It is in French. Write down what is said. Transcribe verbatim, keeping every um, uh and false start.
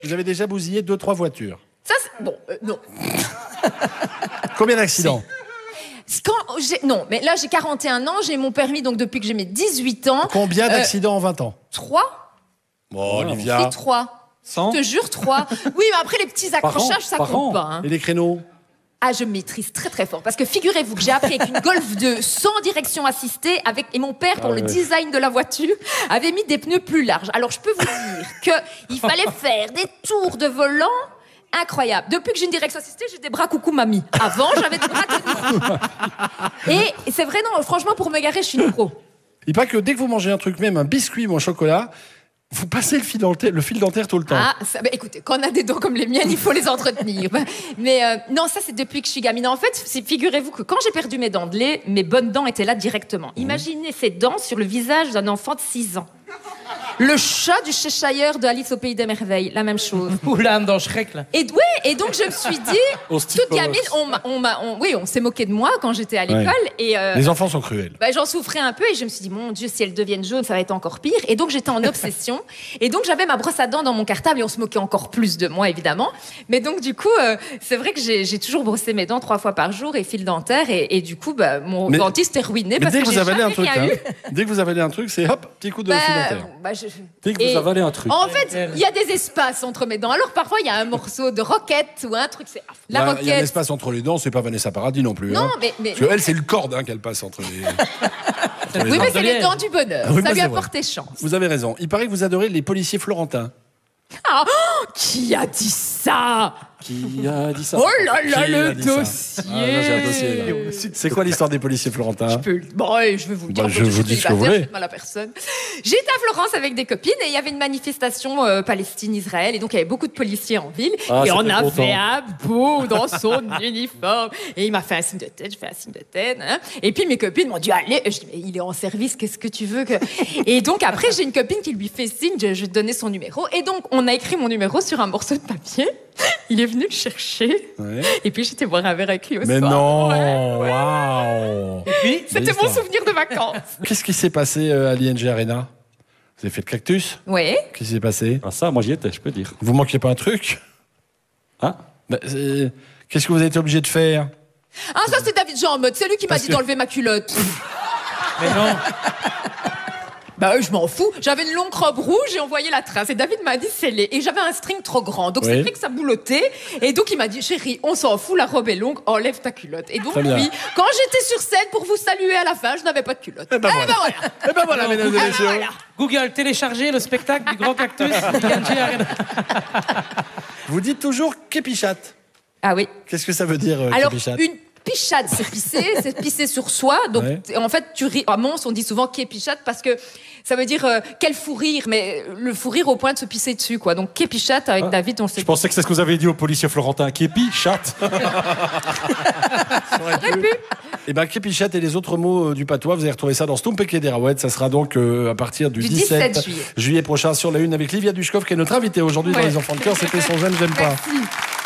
Vous avez déjà bousillé deux, trois voitures. Ça, c'est... Bon, euh, non. Combien d'accidents? Quand j'ai... Non, mais là, j'ai quarante et un ans, j'ai mon permis donc depuis que j'ai mes dix-huit ans. Combien d'accidents euh, en vingt ans? Trois. Bon, Olivia. Oui, trois. cent. Je te jure, trois. Oui, mais après, les petits accrochages, ça compte pas. Hein. Et les créneaux? Ah, je maîtrise très très fort. Parce que figurez-vous que j'ai appris avec une Golf deux sans direction assistée avec... et mon père, pour ah, le ouais. design de la voiture, avait mis des pneus plus larges. Alors, je peux vous dire qu'il fallait faire des tours de volant incroyables. Depuis que j'ai une direction assistée, j'ai des bras coucou mamie. Avant, j'avais des bras coucou. Et c'est vrai, non, franchement, pour me garer, je suis une pro. Il paraît que dès que vous mangez un truc, même un biscuit ou un chocolat, vous passez le fil dentaire, le fil dentaire tout le temps. Ah, ça, bah, écoutez, quand on a des dents comme les miennes, il faut les entretenir. Mais euh, non, ça, c'est depuis que je suis gamine. En fait, figurez-vous que quand j'ai perdu mes dents de lait, mes bonnes dents étaient là directement. Mmh. Imaginez ces dents sur le visage d'un enfant de six ans. Le chat du Cheshire de Alice au Pays des Merveilles, la même chose. Ou l'âne dans Shrek, là. Et, oui, et donc je me suis dit, toute gamine, on, m'a, on, m'a, on, oui, on s'est moqué de moi quand j'étais à l'école. Ouais. Et, euh, les enfants sont cruels. Bah, j'en souffrais un peu et je me suis dit, mon Dieu, si elles deviennent jaunes, ça va être encore pire. Et donc j'étais en obsession. Et donc j'avais ma brosse à dents dans mon cartable et on se moquait encore plus de moi, évidemment. Mais donc du coup, euh, c'est vrai que j'ai, j'ai toujours brossé mes dents trois fois par jour et fil dentaire. Et, et du coup, bah, mon mais, dentiste est ruiné parce que j'ai jamais un truc, rien hein, eu. Dès que vous avalez un truc, c'est hop, petit coup de bah, fil dentaire. Bah, je... Dès que vous avalez un truc. En fait, il y a des espaces entre mes dents. Alors parfois, il y a un morceau de roquette ou un truc. C'est la bah, roquette. Il y a un espace entre les dents, c'est pas Vanessa Paradis non plus. Non, hein. mais, mais parce qu'elle, c'est le corde hein, qu'elle passe entre les. entre les oui, mais c'est les dents du bonheur. Oui, ça lui a porté chance. Vous avez raison. Il paraît que vous adorez les policiers florentins. Ah, oh, qui a dit ça? Qui a dit ça? Oh là là, qui le dossier, ah, là, j'ai un dossier. C'est quoi l'histoire des policiers florentins? Je peux... Bon, je vais vous le dire. Bah, je vous dis ce que vous voulez. Mal à personne. J'étais à Florence avec des copines et il y avait une manifestation euh, Palestine-Israël et donc il y avait beaucoup de policiers en ville ah, et on avait content. un beau dans son uniforme et il m'a fait un signe de tête, je fais un signe de tête hein. Et puis mes copines m'ont dit allez, je dis mais il est en service, qu'est-ce que tu veux que... Et donc après j'ai une copine qui lui fait signe, je, je donnais son numéro et donc on a écrit mon numéro sur un morceau de papier. Il est venu le chercher. Ouais. Et puis, j'étais boire un verre avec lui au Mais soir. non, ouais, ouais. Waouh. Et puis, c'était mon souvenir de vacances. Qu'est-ce qui s'est passé à l'I N G Arena? Vous avez fait le cactus? Oui. Qu'est-ce qui s'est passé? Ah, ça, moi, j'y étais, je peux dire. Vous manquiez pas un truc? Ah bah, qu'est-ce que vous avez été obligé de faire? Ah, ça, c'est David Jean en mode. C'est lui qui m'a dit que... d'enlever ma culotte. Mais non. Bah je m'en fous. J'avais une longue robe rouge et on voyait la trace. Et David m'a dit c'est laid. Et j'avais un string trop grand. Donc oui. c'est vrai que ça boulottait. Et donc il m'a dit chérie, on s'en fout, la robe est longue, enlève ta culotte. Et donc oui, quand j'étais sur scène pour vous saluer à la fin, je n'avais pas de culotte. Et ben voilà. Et ben voilà, et ben voilà mesdames et messieurs. Voilà. Google, téléchargez le spectacle du Grand Cactus. Vous dites toujours képichat. Ah oui. Qu'est-ce que ça veut dire euh, Alors, képichat? une pichade, c'est pisser, c'est pisser sur soi. Donc, ouais. en fait, tu ris. À Mons, on dit souvent képichade parce que ça veut dire euh, quel fou rire, mais le fou rire au point de se pisser dessus, quoi. Donc, képichade avec ah. David, on le sait. Je pensais que c'est ce que vous avez dit au policier florentin. Képichat. Ça aurait pu. Et ben, képichat et les autres mots euh, du patois, vous allez retrouver ça dans Stumpeke des Raouettes. Ça sera donc euh, à partir du, du dix-sept, dix-sept juillet. juillet prochain sur la une avec Livia Dushkov, qui est notre invitée aujourd'hui ouais. dans Les Enfants de Cœur. C'était son J'aime, j'aime pas. Merci.